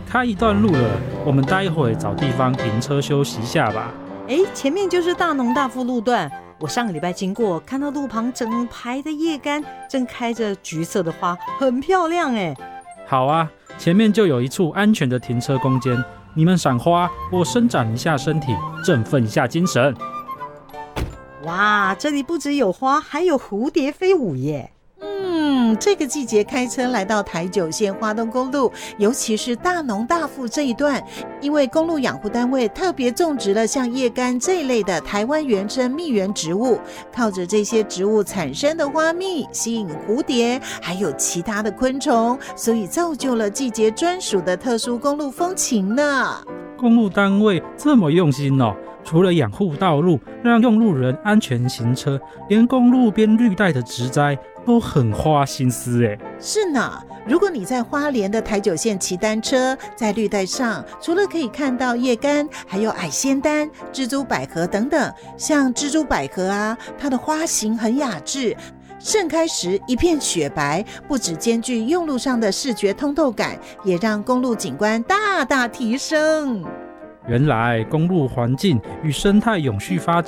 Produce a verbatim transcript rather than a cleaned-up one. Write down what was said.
开一段路了，我们待会找地方停车休息一下吧。 哎，前面就是大农大富路段，我上个礼拜经过，看到路旁整排的叶柑正开着橘色的花，很漂亮哎。 好啊，前面就有一处安全的停车空间，你们赏花，我伸展一下身体，振奋一下精神。 哇，这里不只有花，还有蝴蝶飞舞耶。 嗯，这个季节开车来到台九线花东公路，尤其是大农大富这一段，因为公路养护单位特别种植了像叶柑这一类的台湾原生蜜源植物，靠着这些植物产生的花蜜吸引蝴蝶还有其他的昆虫，所以造就了季节专属的特殊公路风情呢。 公路单位这么用心哦，除了养护道路，让用路人安全行车，连公路边绿带的植栽都很花心思耶。 是呢，如果你在花莲的台九线骑单车，在绿带上除了可以看到叶柑，还有矮仙丹、蜘蛛百合等等。像蜘蛛百合啊，它的花型很雅致，盛开时一片雪白，不只兼具用路上的视觉通透感，也让公路景观大大提升。 原来公路环境与生态永续发展